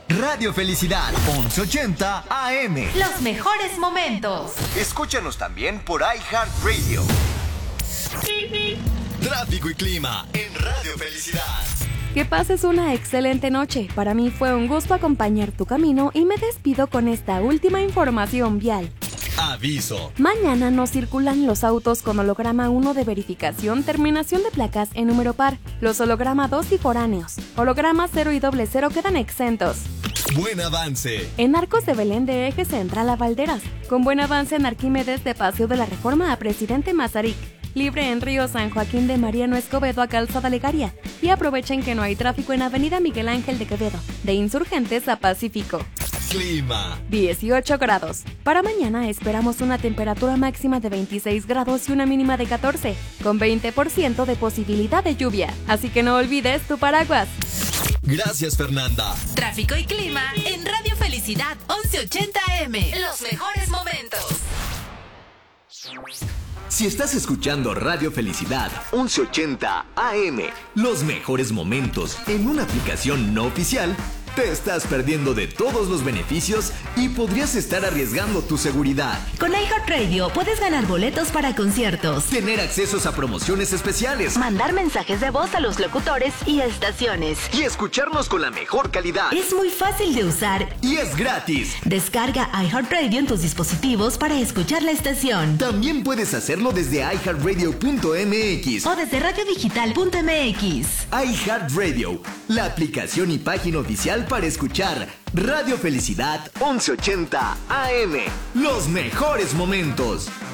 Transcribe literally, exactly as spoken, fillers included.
Radio Felicidad, once ochenta A M. Los mejores momentos. Escúchanos también por iHeartRadio. Tráfico y clima en Radio Felicidad. Que pases una excelente noche. Para mí fue un gusto acompañar tu camino y me despido con esta última información vial. Aviso. Mañana no circulan los autos con holograma uno de verificación, terminación de placas en número par. Los holograma dos y foráneos. Holograma cero y doble cero quedan exentos. Buen avance. En Arcos de Belén de Eje Central a Valderas. Con buen avance en Arquímedes de Paseo de la Reforma a Presidente Mazarik. Libre en Río San Joaquín de Mariano Escobedo a Calzada Legaria. Y aprovechen que no hay tráfico en Avenida Miguel Ángel de Quevedo, de Insurgentes a Pacífico. Clima. dieciocho grados. Para mañana esperamos una temperatura máxima de veintiséis grados y una mínima de catorce, con veinte por ciento de posibilidad de lluvia. Así que no olvides tu paraguas. Gracias, Fernanda. Tráfico y clima en Radio Felicidad once ochenta A M. Los mejores momentos. Si estás escuchando Radio Felicidad once ochenta A M, los mejores momentos en una aplicación no oficial, te estás perdiendo de todos los beneficios y podrías estar arriesgando tu seguridad. Con iHeartRadio puedes ganar boletos para conciertos, tener accesos a promociones especiales, mandar mensajes de voz a los locutores y estaciones y escucharnos con la mejor calidad. Es muy fácil de usar y es gratis. Descarga iHeartRadio en tus dispositivos para escuchar la estación. También puedes hacerlo desde i heart radio punto m x o desde radio digital punto m x. iHeartRadio, la aplicación y página oficial para escuchar Radio Felicidad once ochenta A M. Los mejores momentos.